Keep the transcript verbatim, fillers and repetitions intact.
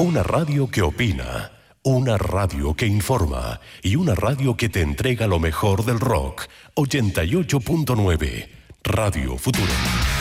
Una radio que opina, una radio que informa y una radio que te entrega lo mejor del rock. ochenta y ocho punto nueve, Radio Futuro.